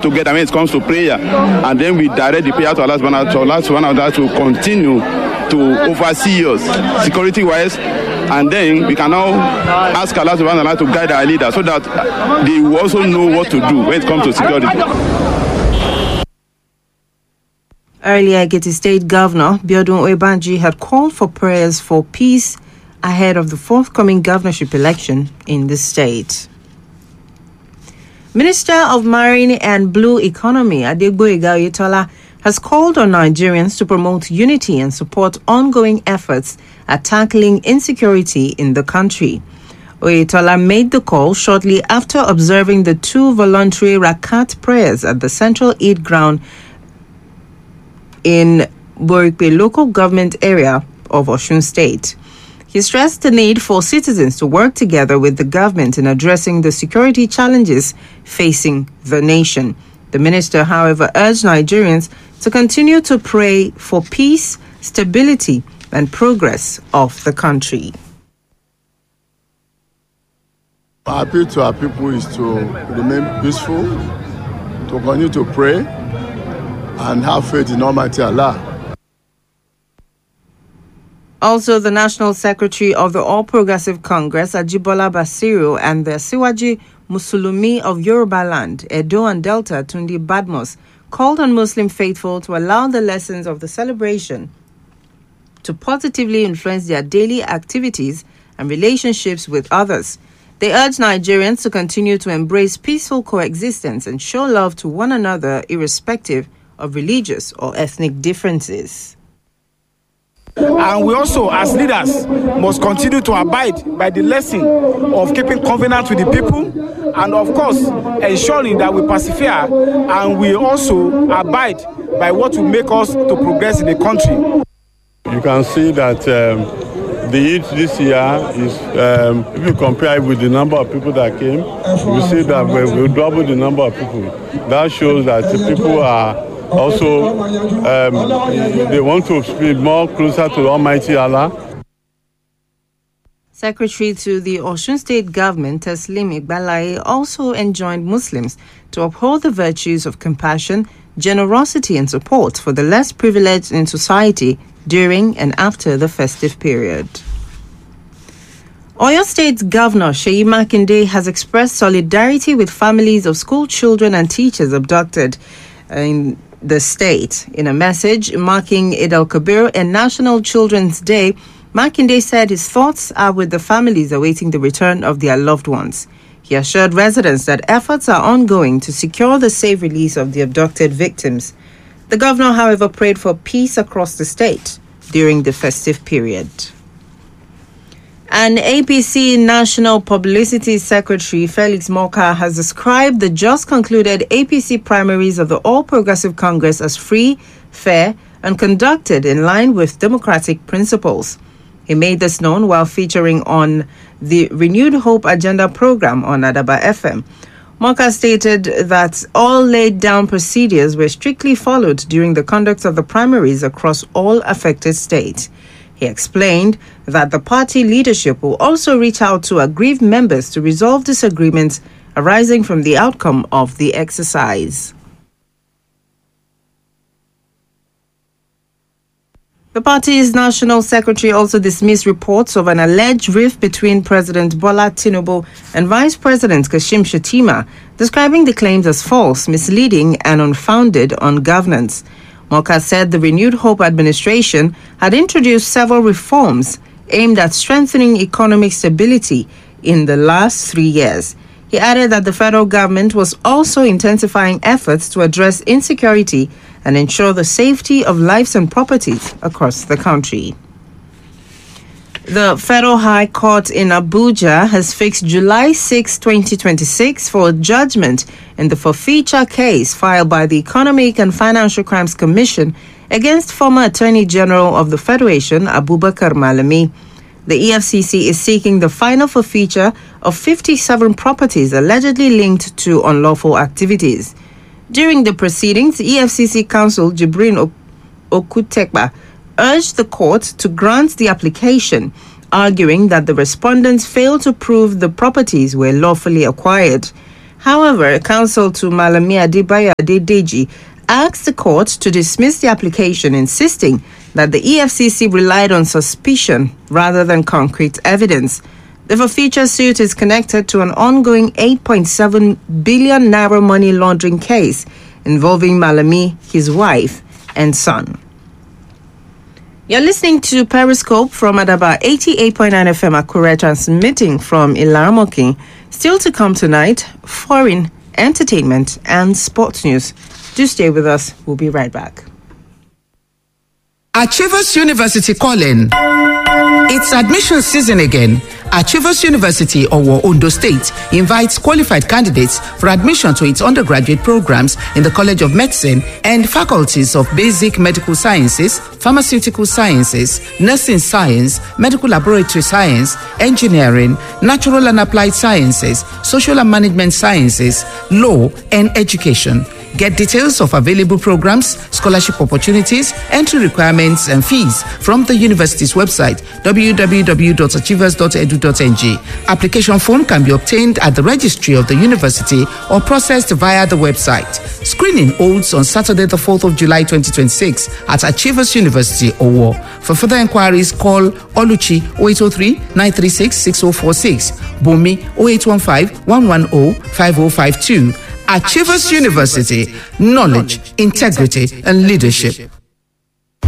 together when it comes to prayer, and then we direct the prayer to Allah subhanahu wa ta'ala to continue to oversee us security-wise, and then we can now ask Allah subhanahu wa ta'ala to guide our leaders so that they will also know what to do when it comes to security. Earlier, Ekiti State Governor Biodun Oyebanji had called for prayers for peace ahead of the forthcoming governorship election in the state. Minister of Marine and Blue Economy Adegboyega Oyetola has called on Nigerians to promote unity and support ongoing efforts at tackling insecurity in the country. Oyetola made the call shortly after observing the 2 voluntary Rakat prayers at the Central Eid Ground in Borikpe local government area of Osun State. He stressed the need for citizens to work together with the government in addressing the security challenges facing the nation. The minister, however, urged Nigerians to continue to pray for peace, stability, and progress of the country. Our appeal to our people is to remain peaceful, to continue to pray, and have faith in Almighty Allah. Also, the National Secretary of the All Progressive Congress, Ajibola Basiru, and the Siwaji Musulumi of Yoruba Land, Edo and Delta, Tundi Badmos, called on Muslim faithful to allow the lessons of the celebration to positively influence their daily activities and relationships with others. They urge Nigerians to continue to embrace peaceful coexistence and show love to one another irrespective of religious or ethnic differences. And we also, as leaders, must continue to abide by the lesson of keeping covenant with the people and, of course, ensuring that we persevere and we also abide by what will make us to progress in the country. You can see that the Eid this year is, if you compare it with the number of people that came, you see that we doubled the number of people. That shows that the people are also, they want to be more closer to Almighty Allah. Secretary to the Osun State Government, Teslim Igbalaye, also enjoined Muslims to uphold the virtues of compassion, generosity and support for the less privileged in society during and after the festive period. Oyo State's Governor Seyi Makinde has expressed solidarity with families of school children and teachers abducted in the state. In a message marking Eid al-Kabir and National Children's Day, Makinde said his thoughts are with the families awaiting the return of their loved ones. He assured residents that efforts are ongoing to secure the safe release of the abducted victims. The governor, however, prayed for peace across the state during the festive period. An APC National Publicity Secretary, Felix Moka, has described the just concluded APC primaries of the All Progressive Congress as free, fair, and conducted in line with democratic principles. He made this known while featuring on the Renewed Hope Agenda program on Adaba FM. Moka stated that all laid down procedures were strictly followed during the conduct of the primaries across all affected states. He explained that the party leadership will also reach out to aggrieved members to resolve disagreements arising from the outcome of the exercise. The party's national secretary also dismissed reports of an alleged rift between President Bola Tinubu and Vice President Kashim Shettima, describing the claims as false, misleading, and unfounded on governance. Moka said the Renewed Hope administration had introduced several reforms aimed at strengthening economic stability in the last 3 years. He added that the federal government was also intensifying efforts to address insecurity and ensure the safety of lives and properties across the country. The Federal High Court in Abuja has fixed July 6, 2026 for judgment in the forfeiture case filed by the Economic and Financial Crimes Commission against former Attorney General of the Federation, Abubakar Malami. The EFCC is seeking the final forfeiture of 57 properties allegedly linked to unlawful activities. During the proceedings, EFCC counsel Jibrin Okutekba urged the court to grant the application, arguing that the respondents failed to prove the properties were lawfully acquired. However, counsel to Malami Adebayo Adedeji asked the court to dismiss the application, insisting that the EFCC relied on suspicion rather than concrete evidence. The forfeiture suit is connected to an ongoing 8.7 billion naira money laundering case involving Malami, his wife, and son. You're listening to Periscope from Adaba 88.9 FM Akure, transmitting from Ilamokin. Still to come tonight, foreign, entertainment, and sports news. Do stay with us. We'll be right back. Achievers University calling. It's admission season again. Achievers University, Owo, Ondo State, invites qualified candidates for admission to its undergraduate programs in the College of Medicine and faculties of Basic Medical Sciences, Pharmaceutical Sciences, Nursing Science, Medical Laboratory Science, Engineering, Natural and Applied Sciences, Social and Management Sciences, Law, and Education. Get details of available programs, scholarship opportunities, entry requirements, and fees from the university's website, www.achievers.edu.ng. Application form can be obtained at the registry of the university or processed via the website. Screening holds on Saturday, the 4th of July, 2026 at Achievers University, Owo. For further inquiries, call Oluchi 0803-936-6046, Bumi 0815-110-5052. Achievers University, knowledge, integrity, and leadership.